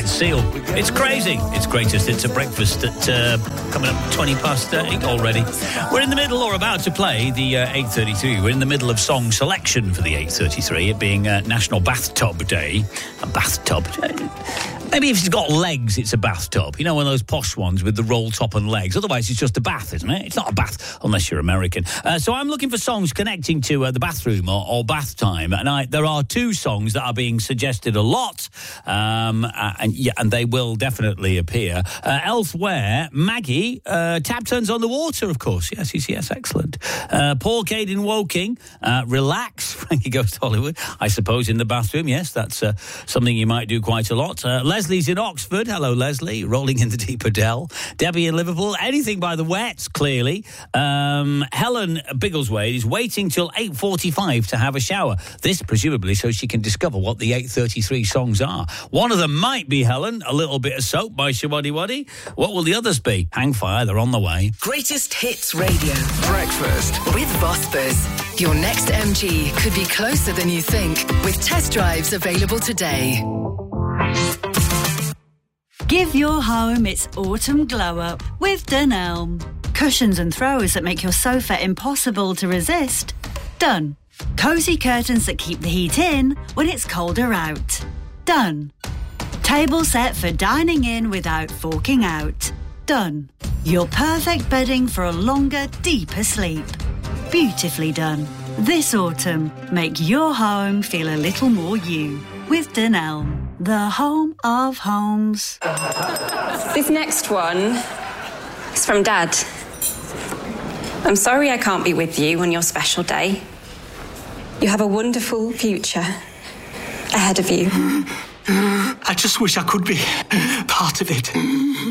Seal. It's crazy. It's greatest hits at breakfast at coming up 20 past 8 already. We're in the middle, or about to play, the 8.33. We're in the middle of song selection for the 8.33, it being National Bathtub Day. A bathtub. Maybe if it's got legs, it's a bathtub. You know, one of those posh ones with the roll top and legs. Otherwise, it's just a bath, isn't it? It's not a bath, unless you're American. So I'm looking for songs connecting to the bathroom or bath time. And there are two songs that are being suggested a lot. And they will definitely appear. Elsewhere, Maggie, Tap Turns on the Water, of course. Yes, excellent. Paul Caden Woking, Relax, Frankie Goes to Hollywood. I suppose in the bathroom, yes, that's something you might do quite a lot. Leslie's in Oxford. Hello, Leslie. Rolling in the Deeper Dell. Debbie in Liverpool. Anything by the Wets, clearly. Helen Biggleswade is waiting till 8:45 to have a shower. This, presumably, so she can discover what the 8.33 songs are. One of them might be, Helen, A Little Bit of Soap by Shawaddy Waddy. What will the others be? Hang fire, they're on the way. Greatest Hits Radio. Breakfast With Vosper. Your next MG could be closer than you think, with test drives available today. Give your home its autumn glow-up with Dunelm. Cushions and throws that make your sofa impossible to resist. Done. Cosy curtains that keep the heat in when it's colder out. Done. Table set for dining in without forking out. Done. Your perfect bedding for a longer, deeper sleep. Beautifully done. This autumn, make your home feel a little more you with Dunelm, the home of homes. This next one is from Dad. I'm sorry I can't be with you on your special day. You have a wonderful future ahead of you. I just wish I could be part of it.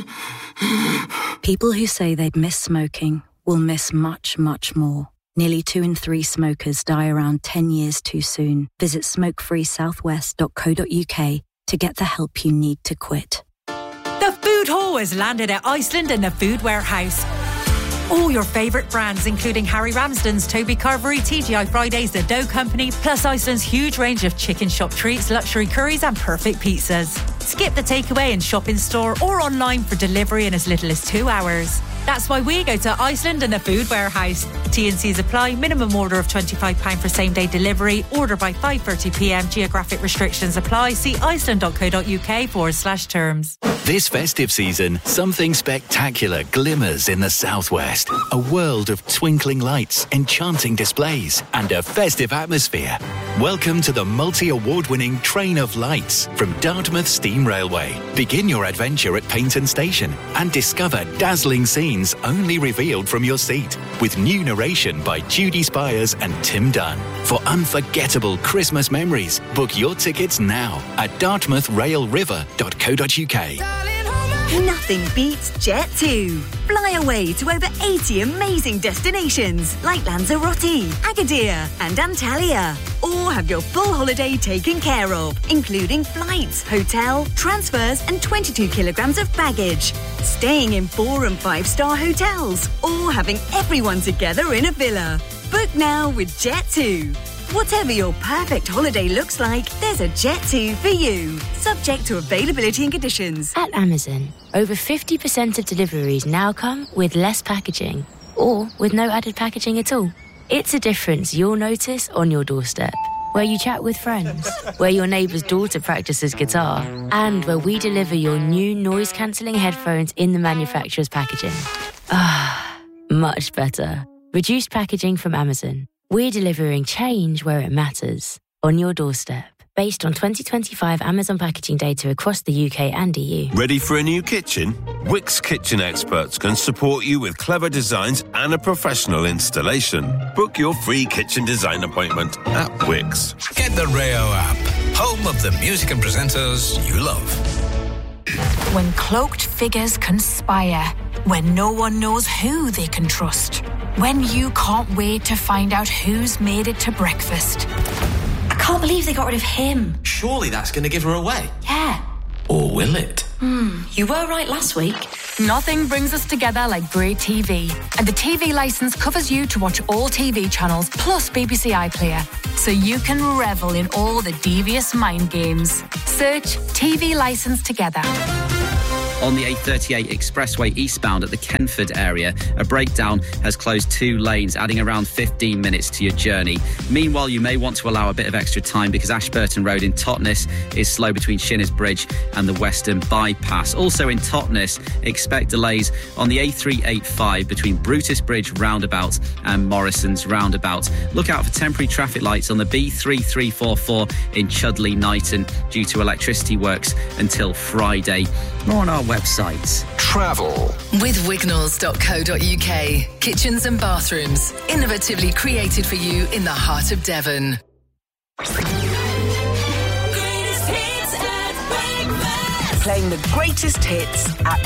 People who say they'd miss smoking will miss much, much more. Nearly 2 in 3 smokers die around 10 years too soon. Visit smokefreesouthwest.co.uk to get the help you need to quit. The Food Hall has landed at Iceland and the Food Warehouse. All your favourite brands, including Harry Ramsden's, Toby Carvery, TGI Fridays, The Dough Company, plus Iceland's huge range of chicken shop treats, luxury curries and perfect pizzas. Skip the takeaway and shop in store or online for delivery in as little as 2 hours. That's why we go to Iceland and the Food Warehouse. T&Cs apply. Minimum order of £25 for same-day delivery. Order by 5:30pm. Geographic restrictions apply. See iceland.co.uk/terms. This festive season, something spectacular glimmers in the southwest. A world of twinkling lights, enchanting displays, and a festive atmosphere. Welcome to the multi-award-winning Train of Lights from Dartmouth Steam Railway. Begin your adventure at Paignton Station and discover dazzling scenes only revealed from your seat, with new narration by Judy Spires and Tim Dunn. For unforgettable Christmas memories, book your tickets now at dartmouthrailriver.co.uk. Nothing beats Jet2. Fly away to over 80 amazing destinations like Lanzarote, Agadir and Antalya. Or have your full holiday taken care of, including flights, hotel, transfers and 22 kilograms of baggage. Staying in 4- and 5-star hotels or having everyone together in a villa. Book now with Jet2. Whatever your perfect holiday looks like, there's a Jet2 for you. Subject to availability and conditions. At Amazon, over 50% of deliveries now come with less packaging or with no added packaging at all. It's a difference you'll notice on your doorstep, where you chat with friends, where your neighbour's daughter practices guitar, and where we deliver your new noise-cancelling headphones in the manufacturer's packaging. Ah, much better. Reduced packaging from Amazon. We're delivering change where it matters, on your doorstep. Based on 2025 Amazon packaging data across the UK and EU. Ready for a new kitchen? Wix Kitchen Experts can support you with clever designs and a professional installation. Book your free kitchen design appointment at Wix. Get the Rayo app, home of the music and presenters you love. When cloaked figures conspire, when no one knows who they can trust, when you can't wait to find out who's made it to breakfast. I can't believe they got rid of him. Surely that's going to give her away. Yeah. Or will it? You were right last week. Nothing brings us together like great TV. And the TV licence covers you to watch all TV channels plus BBC iPlayer. So you can revel in all the devious mind games. Search TV licence together. On the A38 expressway eastbound at the Kenford area, a breakdown has closed 2 lanes, adding around 15 minutes to your journey. Meanwhile, you may want to allow a bit of extra time because Ashburton Road in Totnes is slow between Shinners Bridge and the Western Bypass. Also in Totnes, expect delays on the A385 between Brutus Bridge roundabout and Morrison's roundabout. Look out for temporary traffic lights on the B3344 in Chudley Knighton due to electricity works until Friday. More on our website. Travel with Wignalls.co.uk. Kitchens and bathrooms, innovatively created for you in the heart of Devon. Playing the greatest hits at